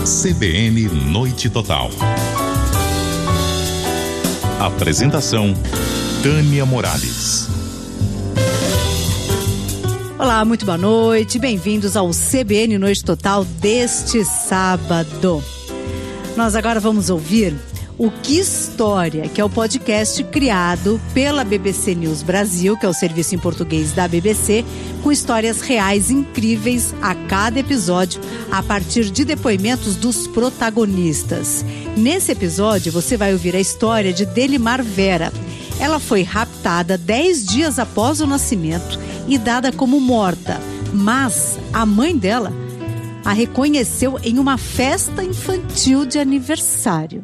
CBN Noite Total. Apresentação: Tânia Morales. Olá, muito boa noite. Bem-vindos ao CBN Noite Total deste sábado. Nós agora vamos ouvir o Que História, que é o podcast criado pela BBC News Brasil, que é o serviço em português da BBC, com histórias reais incríveis a cada episódio, a partir de depoimentos dos protagonistas. Nesse episódio, você vai ouvir a história de Delimar Vera. Ela foi raptada 10 dias após o nascimento e dada como morta, mas a mãe dela a reconheceu em uma festa infantil de aniversário.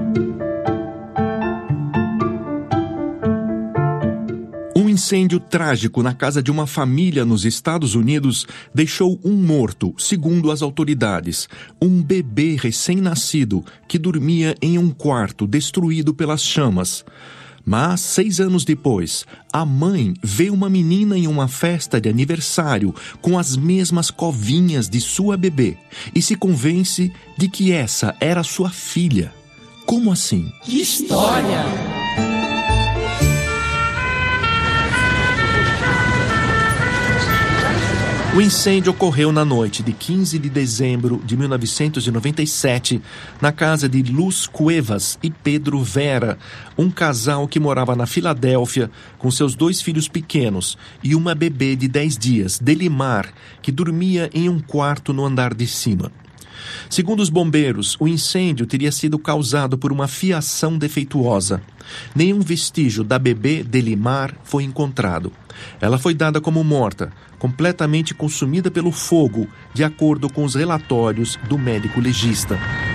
Um incêndio trágico na casa de uma família nos Estados Unidos deixou um morto, segundo as autoridades. Um bebê recém-nascido que dormia em um quarto destruído pelas chamas. Mas, 6 anos depois, a mãe vê uma menina em uma festa de aniversário com as mesmas covinhas de sua bebê e se convence de que essa era sua filha. Como assim? Que história! O incêndio ocorreu na noite de 15 de dezembro de 1997, na casa de Luz Cuevas e Pedro Vera, um casal que morava na Filadélfia com seus 2 filhos pequenos e uma bebê de 10 dias, Delimar, que dormia em um quarto no andar de cima. Segundo os bombeiros, o incêndio teria sido causado por uma fiação defeituosa. Nenhum vestígio da bebê Delimar foi encontrado. Ela foi dada como morta, completamente consumida pelo fogo, de acordo com os relatórios do médico legista.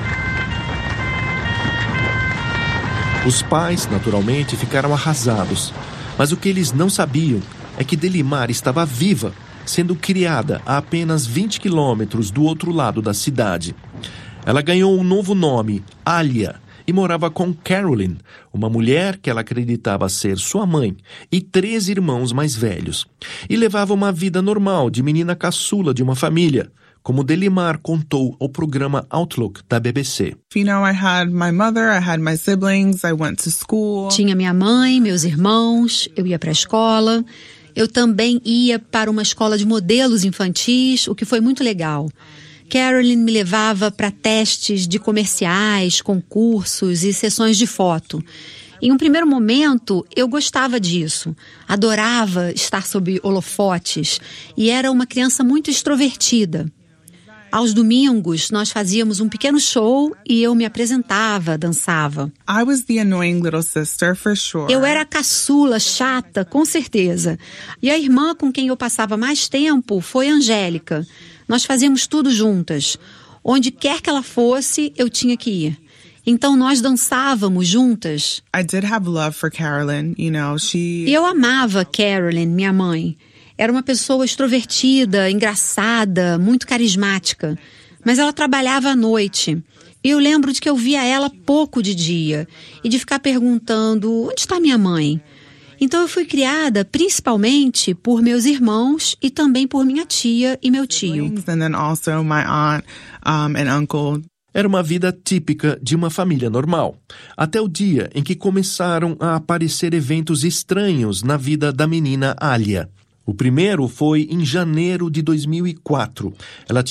Os pais, naturalmente, ficaram arrasados. Mas o que eles não sabiam é que Delimar estava viva, sendo criada a apenas 20 quilômetros do outro lado da cidade. Ela ganhou um novo nome, Alia, e morava com Carolyn, uma mulher que ela acreditava ser sua mãe, e 3 irmãos mais velhos. E levava uma vida normal de menina caçula de uma família, como Delimar contou ao programa Outlook da BBC. You know, I had my mother, I had my siblings, I went to school. Tinha minha mãe, meus irmãos, eu ia para a escola. Eu também ia para uma escola de modelos infantis, o que foi muito legal. Carolyn me levava para testes de comerciais, concursos e sessões de foto. Em um primeiro momento, eu gostava disso. Adorava estar sob holofotes e era uma criança muito extrovertida. Aos domingos, nós fazíamos um pequeno show e eu me apresentava, dançava. I was the annoying little sister, for sure. Eu era a caçula, chata, com certeza. E a irmã com quem eu passava mais tempo foi a Angélica. Nós fazíamos tudo juntas. Onde quer que ela fosse, eu tinha que ir. Então nós dançávamos juntas. I did have love for Carolyn, you know, E eu amava Carolyn, minha mãe. Era uma pessoa extrovertida, engraçada, muito carismática. Mas ela trabalhava à noite. E eu lembro de que eu via ela pouco de dia. E de ficar perguntando, onde está minha mãe? Então eu fui criada principalmente por meus irmãos e também por minha tia e meu tio. And then also my aunt, and uncle. Era uma vida típica de uma família normal, até o dia em que começaram a aparecer eventos estranhos na vida da menina Alia. O primeiro foi em janeiro de 2004. Ela